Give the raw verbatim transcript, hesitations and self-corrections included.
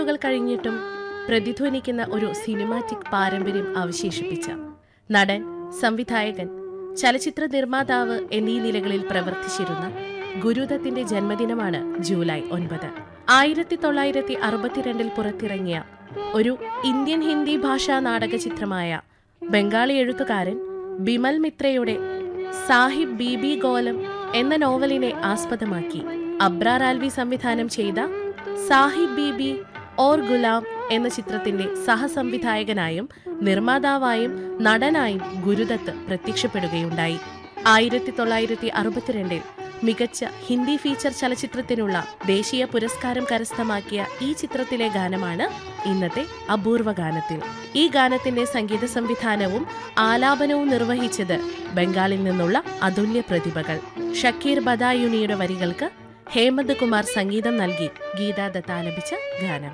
കൾ കഴിഞ്ഞിട്ടും പ്രതിധ്വനിക്കുന്ന ഒരു സിനിമാറ്റിക് പാരമ്പര്യം അവശേഷിപ്പിച്ച നടൻ, സംവിധായകൻ, ചലച്ചിത്ര നിർമ്മാതാവ് എന്നീ നിലകളിൽ പ്രവർത്തിച്ചിരുന്ന ഗുരുദത്തിന്റെ ജന്മദിനമാണ് ജൂലൈ ഒൻപത്. ആയിരത്തി തൊള്ളായിരത്തി അറുപത്തിരണ്ടിൽ പുറത്തിറങ്ങിയ ഒരു ഇന്ത്യൻ ഹിന്ദി ഭാഷാ നാടക ചിത്രമായ ബംഗാളി എഴുത്തുകാരൻ ബിമൽ മിത്രയുടെ സാഹിബ് ബീബി ഗോലം എന്ന നോവലിനെ ആസ്പദമാക്കി അബ്രാർ ആൽവി സംവിധാനം ചെയ്ത സാഹിബ് ബീബി ഓർ ഗുലാം എന്ന ചിത്രത്തിന്റെ സഹസംവിധായകനായും നിർമ്മാതാവായും നടനായും ഗുരുദത്ത് പ്രത്യക്ഷപ്പെടുകയുണ്ടായി. ആയിരത്തി തൊള്ളായിരത്തി അറുപത്തിരണ്ടിൽ മികച്ച ഹിന്ദി ഫീച്ചർ ചലച്ചിത്രത്തിനുള്ള ദേശീയ പുരസ്കാരം കരസ്ഥമാക്കിയ ഈ ചിത്രത്തിലെ ഗാനമാണ് ഇന്നത്തെ അപൂർവ ഗാനത്തിൽ. ഈ ഗാനത്തിന്റെ സംഗീത സംവിധാനവും ആലാപനവും നിർവഹിച്ചത് ബംഗാളിൽ നിന്നുള്ള അതുല്യ പ്രതിഭകൾ. ഷക്കീർ ബദായുണിയുടെ വരികൾക്ക് ഹേമന്ത് കുമാർ സംഗീതം നൽകി ഗീതാദത്ത് ആലപിച്ച ഗാനം.